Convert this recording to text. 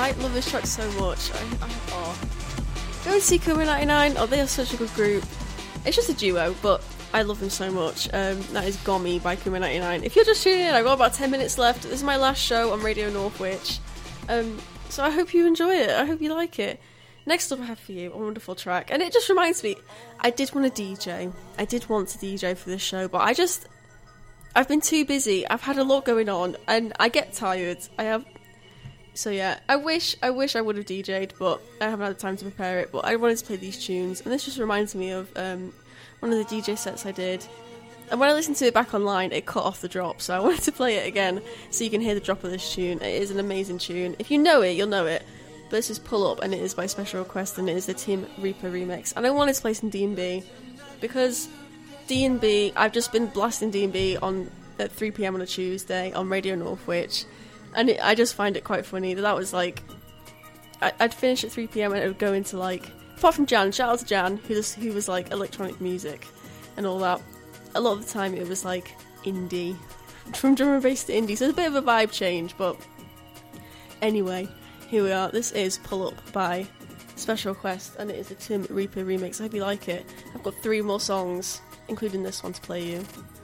I love this track so much. Go and see Kuma 99. Oh, they are such a good group. It's just a duo, but I love them so much. That is Gomi by Kuma 99. If you're just tuning in, I've got about 10 minutes left. This is my last show on Radio Northwich. So I hope you enjoy it. I hope you like it. Next up I have for you a wonderful track. And it just reminds me, I did want to DJ. I did want to DJ for this show, but I've been too busy. I've had a lot going on, and I get tired. So yeah, I wish I would have DJ'd, but I haven't had the time to prepare it. But I wanted to play these tunes, and this just reminds me of one of the DJ sets I did. And when I listened to it back online, it cut off the drop, so I wanted to play it again so you can hear the drop of this tune. It is an amazing tune. If you know it, you'll know it. But this is Pull Up, and it is by Special Request, and it is the Tim Reaper remix. And I wanted to play some D&B, because D&B, I've just been blasting D&B at 3 PM on a Tuesday on Radio Northwich, and I just find it quite funny that was like, I'd finish at 3 PM and it would go into like, apart from Jan, shout out to Jan, who was like electronic music and all that. A lot of the time it was like indie, from drum and bass to indie, so it's a bit of a vibe change, but anyway, here we are. This is Pull Up by Special Request, and it is a Tim Reaper remix. I hope you like it. I've got 3 more songs, including this one, to play you.